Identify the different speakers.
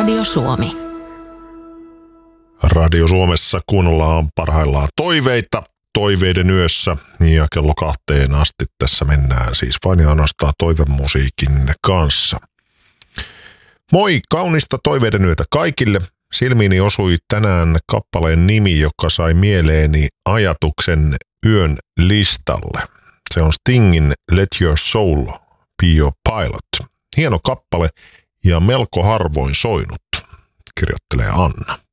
Speaker 1: Radio Suomi.
Speaker 2: Radio Suomessa kuunnellaan parhaillaan toiveita toiveiden yössä ja kello 2 asti tässä mennään siis vain ja ainoastaan toivemusiikin kanssa. Moi, kaunista toiveiden yötä kaikille. Silmiini osui tänään kappaleen nimi, joka sai mieleeni ajatuksen yön listalle. Se on Stingin Let Your Soul Be Your Pilot. Hieno kappale ja melko harvoin soinut, kirjoittelee Anna.